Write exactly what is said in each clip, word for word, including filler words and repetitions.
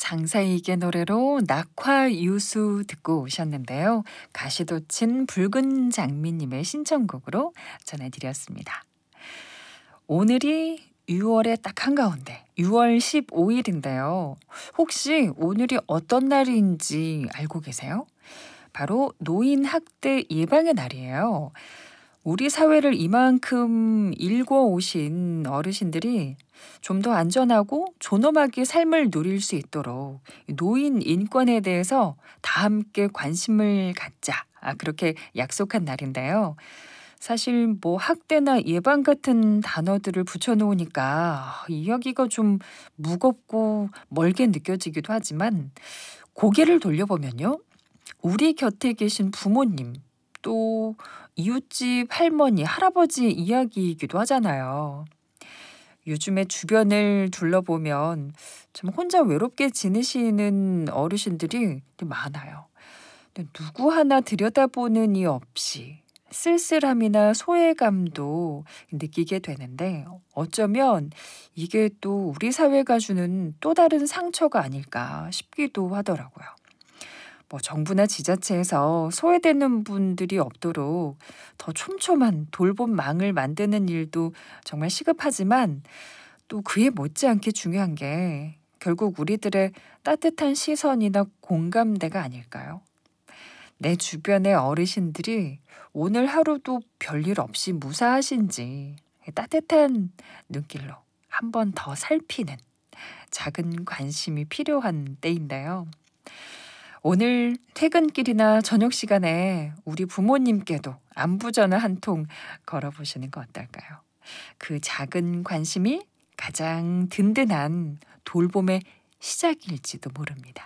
장사이게 노래로 낙화유수 듣고 오셨는데요. 가시돋친 붉은 장미님의 신청곡으로 전해드렸습니다. 오늘이 유월의 딱 한가운데 유월 십오일인데요. 혹시 오늘이 어떤 날인지 알고 계세요? 바로 노인 학대 예방의 날이에요. 우리 사회를 이만큼 일궈오신 어르신들이 좀 더 안전하고 존엄하게 삶을 누릴 수 있도록 노인 인권에 대해서 다 함께 관심을 갖자. 아, 그렇게 약속한 날인데요. 사실 뭐 학대나 예방 같은 단어들을 붙여놓으니까 이야기가 좀 무겁고 멀게 느껴지기도 하지만 고개를 돌려보면요. 우리 곁에 계신 부모님, 또 이웃집 할머니, 할아버지 이야기이기도 하잖아요. 요즘에 주변을 둘러보면 참 혼자 외롭게 지내시는 어르신들이 많아요. 근데 누구 하나 들여다보는 이 없이 쓸쓸함이나 소외감도 느끼게 되는데 어쩌면 이게 또 우리 사회가 주는 또 다른 상처가 아닐까 싶기도 하더라고요. 뭐 정부나 지자체에서 소외되는 분들이 없도록 더 촘촘한 돌봄망을 만드는 일도 정말 시급하지만 또 그에 못지않게 중요한 게 결국 우리들의 따뜻한 시선이나 공감대가 아닐까요? 내 주변의 어르신들이 오늘 하루도 별일 없이 무사하신지 따뜻한 눈길로 한 번 더 살피는 작은 관심이 필요한 때인데요. 오늘 퇴근길이나 저녁 시간에 우리 부모님께도 안부 전화 한 통 걸어보시는 거 어떨까요? 그 작은 관심이 가장 든든한 돌봄의 시작일지도 모릅니다.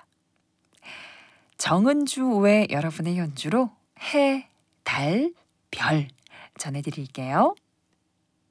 정은주의 여러분의 연주로 해, 달, 별 전해드릴게요.